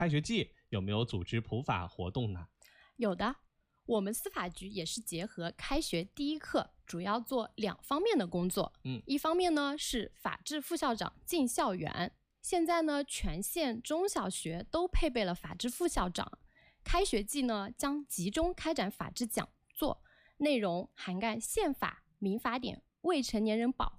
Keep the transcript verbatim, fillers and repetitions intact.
开学季有没有组织普法活动呢？ 有的，我们司法局也是结合开学第一课，主要做两方面的工作。 嗯， 一方面呢是法制副校长进校园，现在呢全县中小学都配备了法制副校长。开学季呢将集中开展法制讲座，内容涵盖宪法、民法典、未成年人保